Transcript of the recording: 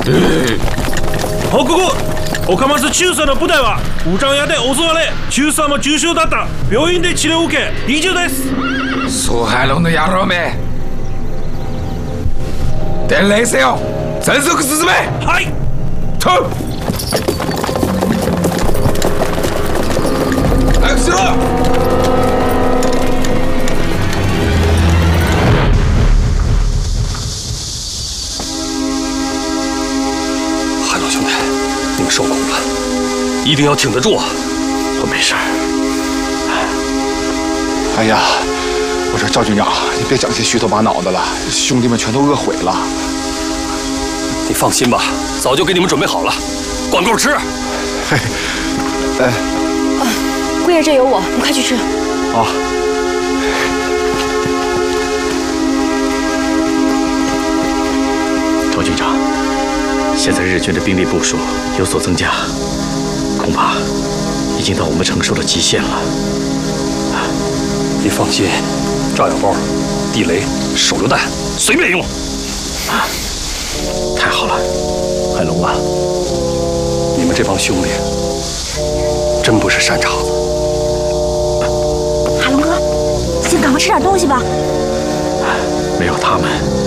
報告。岡松中佐の部隊は武装屋で襲われ、中佐も重傷だった。病院で治療を受け、以上です。 苏海龙的野郎们，得雷せよ！全速進め！ はい。 走！早くしろ！ 海龙兄弟，您受苦了，一定要挺得住啊！ 我没事。 哎呀，我说赵军长，你别整些虚头巴脑的了，兄弟们全都饿毁了。 你放心吧，早就给你们准备好了，管够吃。 嘿， 姑爷这有我，你快去吃。 啊。 赵军长，现在日军的兵力部署有所增加，恐怕已经到我们承受的极限了。 你放心，炸药包、地雷、手榴弹随便用。 太好了，海龙啊， 你们这帮兄弟真不是善茬子。 海龙哥，先赶快吃点东西吧。 没有他们，